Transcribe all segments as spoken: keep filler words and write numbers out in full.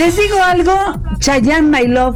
Les digo algo, Chayanne, my love.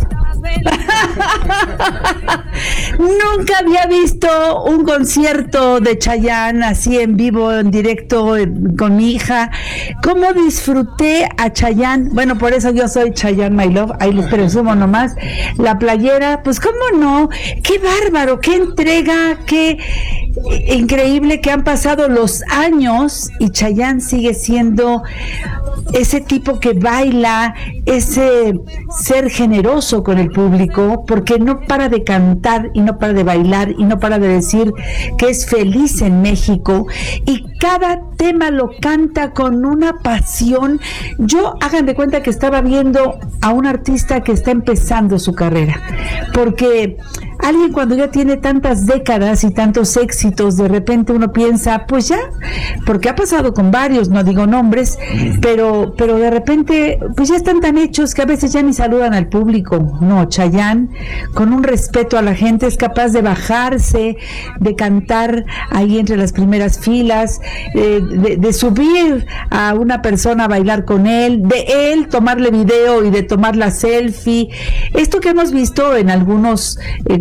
Nunca había visto un concierto de Chayanne así en vivo, en directo, con mi hija. ¿Cómo disfruté a Chayanne? Bueno, por eso yo soy Chayanne, my love. Ahí les presumo nomás. La playera, pues cómo no. Qué bárbaro, qué entrega, qué increíble que han pasado los años y Chayanne sigue siendo ese tipo que baila, ese ser generoso con el público, porque no para de cantar y no para de bailar y no para de decir que es feliz en México, y cada tema lo canta con una pasión. Yo, hagan de cuenta que estaba viendo a un artista que está empezando su carrera, porque alguien cuando ya tiene tantas décadas y tantos éxitos, de repente uno piensa, pues ya, porque ha pasado con varios, no digo nombres, pero, pero de repente, pues ya están tan hechos que a veces ya ni saludan al público. No, Chayanne, con un respeto a la gente, es capaz de bajarse, de cantar ahí entre las primeras filas, eh, de, de subir a una persona a bailar con él, de él tomarle video y de tomar la selfie. Esto que hemos visto en algunos eh,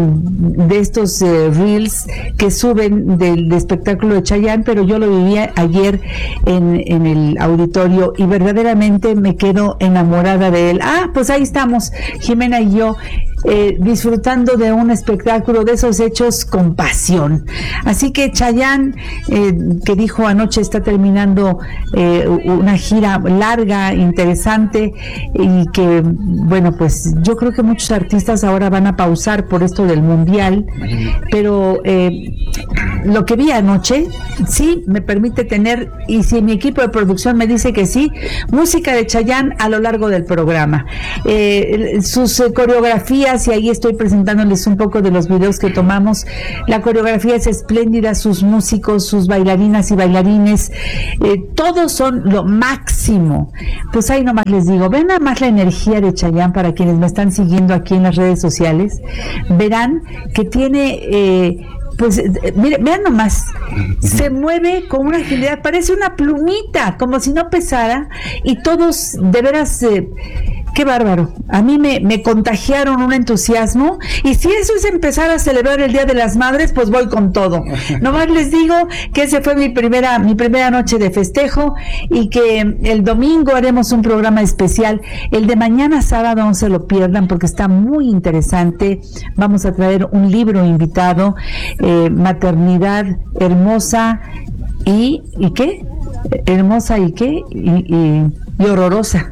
de estos eh, reels que suben del, del espectáculo de Chayanne, pero yo lo vivía ayer en, en el auditorio y verdaderamente me quedo enamorada de él. Ah, pues ahí estamos, Jimena y yo, eh, disfrutando de un espectáculo de esos hechos con pasión. Así que Chayanne, eh, que dijo anoche, está terminando eh, una gira larga, interesante, y que, bueno, pues yo creo que muchos artistas ahora van a pausar por esto del mundial, pero eh, lo que vi anoche sí me permite tener, y si mi equipo de producción me dice que sí, música de Chayanne a lo largo del programa, eh, sus eh, coreografías, y ahí estoy presentándoles un poco de los videos que tomamos. La coreografía es espléndida, sus músicos, sus bailarinas y bailarines, eh, todos son lo máximo. Pues ahí nomás les digo, ven nada más la energía de Chayanne. Para quienes me están siguiendo aquí en las redes sociales, verán que tiene eh, pues miren, vean nomás, se mueve con una agilidad, parece una plumita, como si no pesara, y todos de veras, eh, qué bárbaro. A mí me, me contagiaron un entusiasmo, y si eso es empezar a celebrar el Día de las Madres, pues voy con todo. Nomás les digo que ese fue mi primera, mi primera noche de festejo, y que el domingo haremos un programa especial. El de mañana sábado no se lo pierdan porque está muy interesante. Vamos a traer un libro invitado, eh, Maternidad Hermosa y, ¿y qué? Hermosa y qué? Y, y, y horrorosa.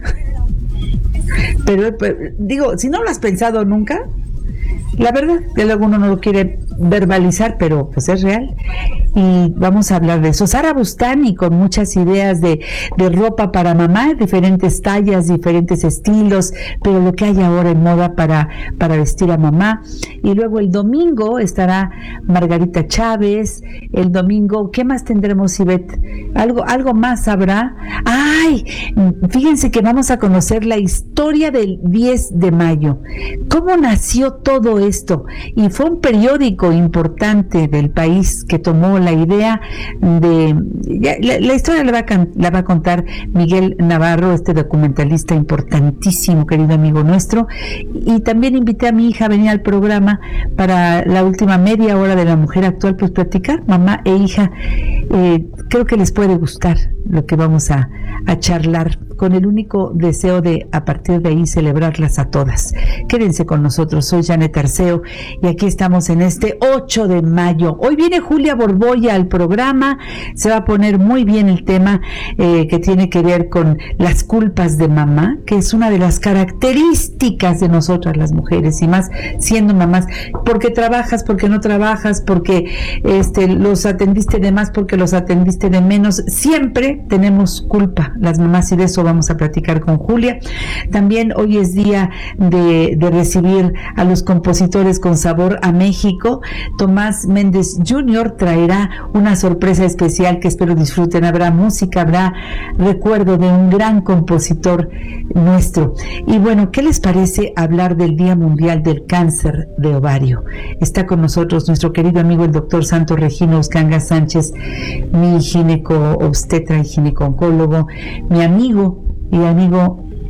Pero, pero digo, si no lo has pensado nunca, la verdad que luego uno no lo quiere verbalizar, pero pues es real, y vamos a hablar de eso. Sara Bustani, con muchas ideas de, de ropa para mamá, diferentes tallas, diferentes estilos, pero lo que hay ahora en moda para, para vestir a mamá. Y luego el domingo estará Margarita Chávez. El domingo, ¿qué más tendremos, Ivette? Algo, algo más habrá. ¡Ay! Fíjense que vamos a conocer la historia del diez de mayo. ¿Cómo nació todo esto? Y fue un periódico importante del país que tomó la idea de... Ya, la, la historia la va, a, la va a contar Miguel Navarro, este documentalista importantísimo, querido amigo nuestro, y también invité a mi hija a venir al programa para la última media hora de La Mujer Actual, pues platicar, mamá e hija. Eh, creo que les puede gustar lo que vamos a, a charlar, con el único deseo de, a partir de ahí, celebrarlas a todas. Quédense con nosotros, soy Janet Arceo, y aquí estamos en este ocho de mayo. Hoy viene Julia Borbolla al programa, se va a poner muy bien el tema eh, que tiene que ver con las culpas de mamá, que es una de las características de nosotras las mujeres, y más siendo mamás, porque trabajas, porque no trabajas, porque este, los atendiste de más, porque los atendiste de menos. Siempre tenemos culpa las mamás, y de eso vamos a platicar con Julia. También hoy es día de, de recibir a los compositores con sabor a México. Tomás Méndez junior traerá una sorpresa especial que espero disfruten. Habrá música, habrá recuerdo de un gran compositor nuestro. Y bueno, ¿qué les parece hablar del Día Mundial del Cáncer de Ovario? Está con nosotros nuestro querido amigo el doctor Santos Regino Uscanga Sánchez, mi gineco obstetra y gineco-oncólogo, mi amigo y amigo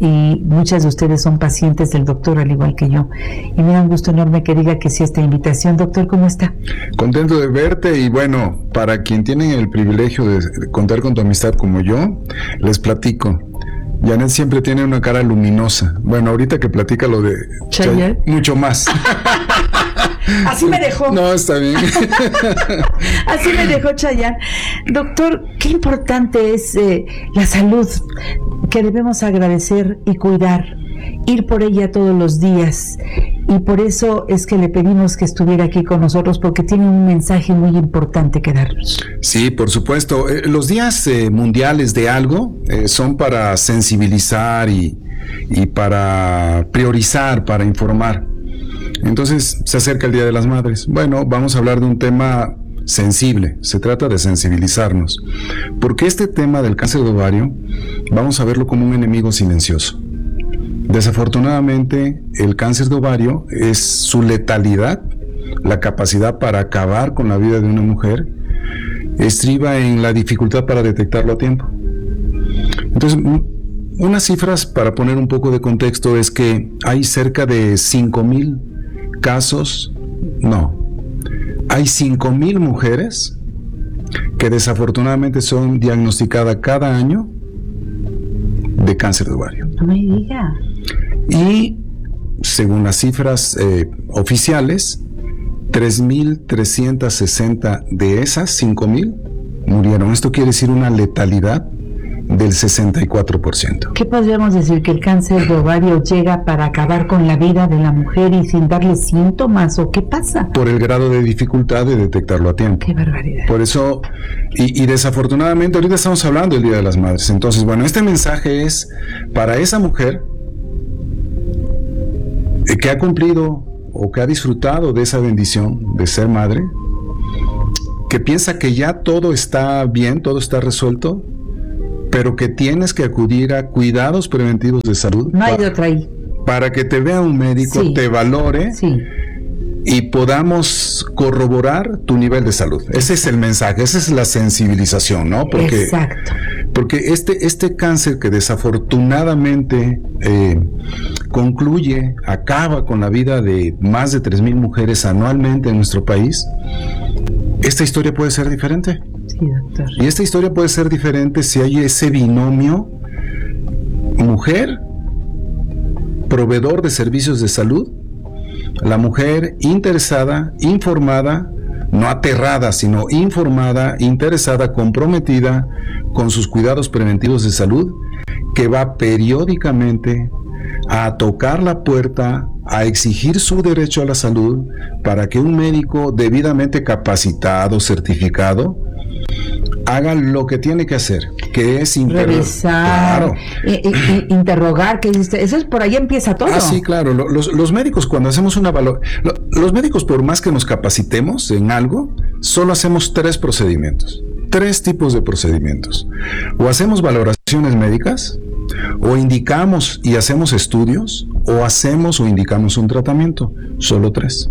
y muchas de ustedes son pacientes del doctor al igual que yo. Y me da un gusto enorme que diga que sí a esta invitación. Doctor, ¿cómo está? Contento de verte y bueno, para quien tiene el privilegio de contar con tu amistad como yo, les platico. Janet siempre tiene una cara luminosa. Bueno, ahorita que platica lo de Chayanne, mucho más. Así me dejó. No, está bien. Así me dejó Chayanne. Doctor, qué importante es eh, la salud, que debemos agradecer y cuidar, ir por ella todos los días. Y por eso es que le pedimos que estuviera aquí con nosotros, porque tiene un mensaje muy importante que darnos. Sí, por supuesto. Eh, los días eh, mundiales de algo eh, son para sensibilizar y, y para priorizar, para informar. Entonces se acerca el Día de las Madres. Bueno, vamos a hablar de un tema sensible. Se trata de sensibilizarnos. Porque este tema del cáncer de ovario, vamos a verlo como un enemigo silencioso. Desafortunadamente, el cáncer de ovario es su letalidad, la capacidad para acabar con la vida de una mujer, estriba en la dificultad para detectarlo a tiempo. Entonces, unas cifras para poner un poco de contexto es que hay cerca de cinco mil casos, no, hay cinco mil mujeres que desafortunadamente son diagnosticadas cada año de cáncer de ovario. No me diga. Y según las cifras eh, oficiales, tres mil trescientos sesenta de esas cinco mil murieron. Esto quiere decir una letalidad del sesenta y cuatro por ciento. ¿Qué podríamos decir? ¿Que el cáncer de ovario llega para acabar con la vida de la mujer y sin darle síntomas? ¿O qué pasa? Por el grado de dificultad de detectarlo a tiempo. ¡Qué barbaridad! Por eso, y, y desafortunadamente, ahorita estamos hablando del Día de las Madres. Entonces, bueno, este mensaje es para esa mujer que ha cumplido o que ha disfrutado de esa bendición de ser madre, que piensa que ya todo está bien, todo está resuelto, pero que tienes que acudir a cuidados preventivos de salud. No hay de otra ahí. Para que te vea un médico, sí, te valore, sí, y podamos corroborar tu nivel de salud. Ese es el mensaje, esa es la sensibilización, ¿no? Porque, exacto. Porque este, este cáncer que desafortunadamente eh, concluye, acaba con la vida de más de tres mil mujeres anualmente en nuestro país, esta historia puede ser diferente. Sí, doctor. Y esta historia puede ser diferente si hay ese binomio mujer, proveedor de servicios de salud, la mujer interesada, informada, no aterrada, sino informada, interesada, comprometida con sus cuidados preventivos de salud, que va periódicamente a tocar la puerta, a exigir su derecho a la salud para que un médico debidamente capacitado, certificado, haga lo que tiene que hacer, que es inter- revisar, claro. eh, eh, interrogar, que eso es por ahí empieza todo. Ah, sí, claro. Los, los médicos, cuando hacemos una valor, los médicos, por más que nos capacitemos en algo, solo hacemos tres procedimientos, tres tipos de procedimientos. O hacemos valoraciones médicas, o indicamos y hacemos estudios, o hacemos o indicamos un tratamiento. Solo tres.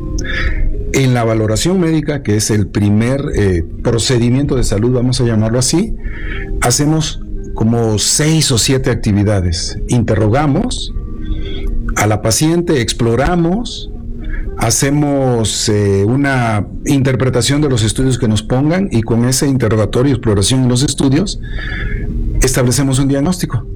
En la valoración médica, que es el primer eh, procedimiento de salud, vamos a llamarlo así, hacemos como seis o siete actividades. Interrogamos a la paciente, exploramos, hacemos eh, una interpretación de los estudios que nos pongan, y con ese interrogatorio, exploración y los estudios, establecemos un diagnóstico.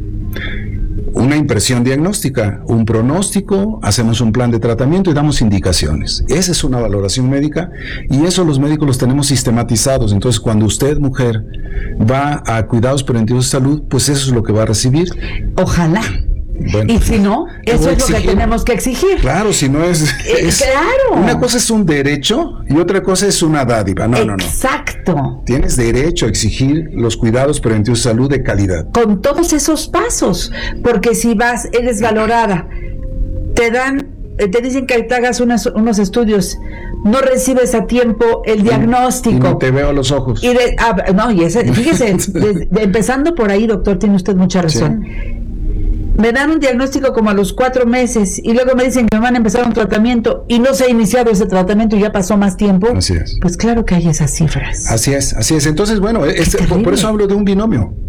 Una impresión diagnóstica, un pronóstico, hacemos un plan de tratamiento y damos indicaciones. Esa es una valoración médica, y eso los médicos los tenemos sistematizados. Entonces, cuando usted, mujer, va a cuidados preventivos de salud, pues eso es lo que va a recibir. Ojalá. Bueno, y si no, eso es lo que tenemos que exigir. Claro, si no es, es... Claro. Una cosa es un derecho y otra cosa es una dádiva. No, no, no. Exacto. Tienes derecho a exigir los cuidados preventivos de salud de calidad. Con todos esos pasos, porque si vas, eres valorada, te dan, te dicen que te hagas unas, unos estudios, no recibes a tiempo el diagnóstico. Y no te veo a los ojos. Y de, ah, no, y ese, fíjese, de, de, empezando por ahí, doctor, tiene usted mucha razón. Sí. Me dan un diagnóstico como a los cuatro meses y luego me dicen que me van a empezar un tratamiento y no se ha iniciado ese tratamiento y ya pasó más tiempo. Así es. Pues claro que hay esas cifras. Así es, así es. Entonces, bueno, es, por, por eso hablo de un binomio.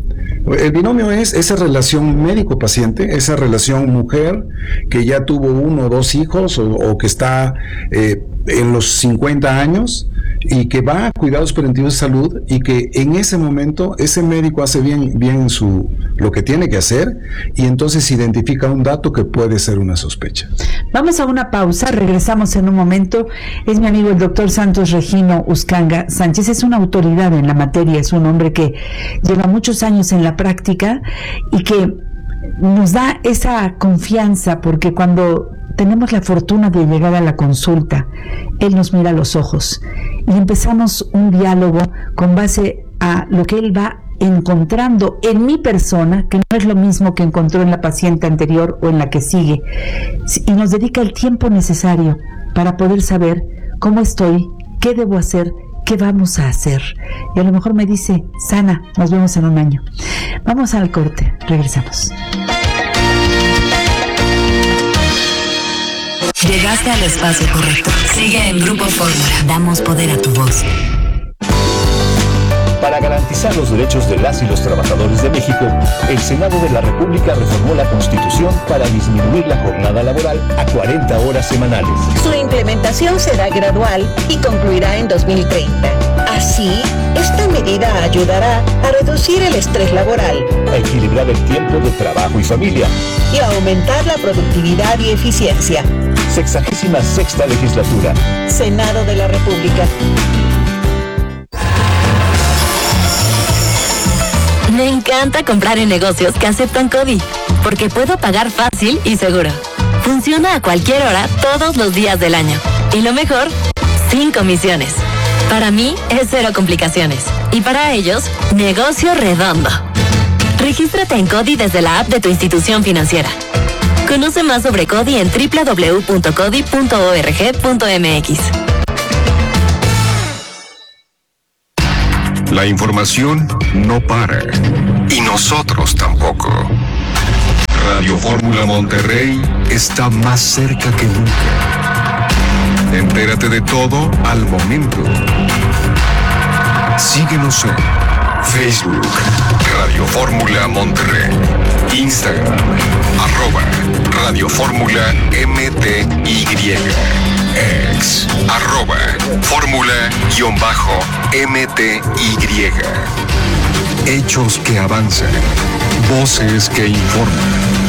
El binomio es esa relación médico-paciente, esa relación mujer que ya tuvo uno o dos hijos o, o que está eh, en los cincuenta años y que va a cuidados preventivos de salud y que en ese momento ese médico hace bien, bien su, lo que tiene que hacer y entonces identifica un dato que puede ser una sospecha. Vamos a una pausa, regresamos en un momento. Es mi amigo el doctor Santos Regino Uscanga Sánchez, es una autoridad en la materia, es un hombre que lleva muchos años en la práctica y que nos da esa confianza porque cuando tenemos la fortuna de llegar a la consulta, él nos mira a los ojos y empezamos un diálogo con base a lo que él va encontrando en mi persona, que no es lo mismo que encontró en la paciente anterior o en la que sigue, y nos dedica el tiempo necesario para poder saber cómo estoy, qué debo hacer, qué vamos a hacer. Y a lo mejor me dice, sana, nos vemos en un año. Vamos al corte, regresamos. Llegaste al espacio correcto. Sigue en Grupo Fórmula. Damos poder a tu voz. Para garantizar los derechos de las y los trabajadores de México, el Senado de la República reformó la Constitución para disminuir la jornada laboral a cuarenta horas semanales. Su implementación será gradual y concluirá en dos mil treinta. Así, esta medida ayudará a reducir el estrés laboral, a equilibrar el tiempo de trabajo y familia y a aumentar la productividad y eficiencia. Sexagésima sexta legislatura. Senado de la República. Me encanta comprar en negocios que aceptan CODI, porque puedo pagar fácil y seguro. Funciona a cualquier hora, todos los días del año. Y lo mejor, sin comisiones. Para mí es cero complicaciones. Y para ellos, negocio redondo. Regístrate en CODI desde la app de tu institución financiera. Conoce más sobre CODI en doble u doble u doble u punto codi punto org punto m x. La información no para. Y nosotros tampoco. Radio Fórmula Monterrey está más cerca que nunca. Entérate de todo al momento. Síguenos en Facebook, Radio Fórmula Monterrey, Instagram, arroba Radio Fórmula M T Y, ex, arroba Fórmula-M T Y. Hechos que avanzan, voces que informan.